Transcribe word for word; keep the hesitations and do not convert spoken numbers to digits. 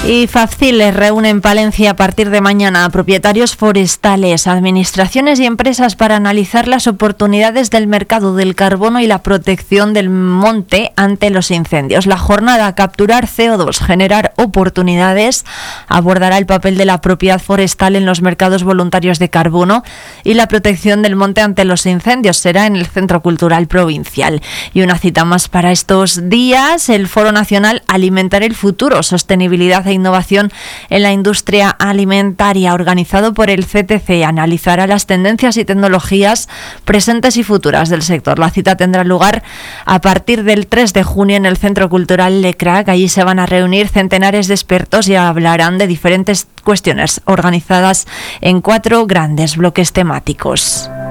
Y FAFCIL les reúne en Palencia a partir de mañana a propietarios forestales, administraciones y empresas para analizar las oportunidades del mercado del carbono y la protección del monte ante los incendios. La jornada Capturar C O dos, generar oportunidades abordará el papel de la propiedad forestal en los mercados voluntarios de carbono y la protección del monte ante los incendios. Será en el Centro Cultural Provincial. Y una cita más para estos días, el Foro Nacional Alimentar el Futuro, Sostenibilidad e Innovación en la Industria Alimentaria, organizado por el C T C, analizará las tendencias y tecnologías presentes y futuras del sector. La cita tendrá lugar a partir del tres de junio en el Centro Cultural Lecrac. Allí se van a reunir centenares de expertos y hablarán de diferentes cuestiones organizadas en cuatro grandes bloques temáticos.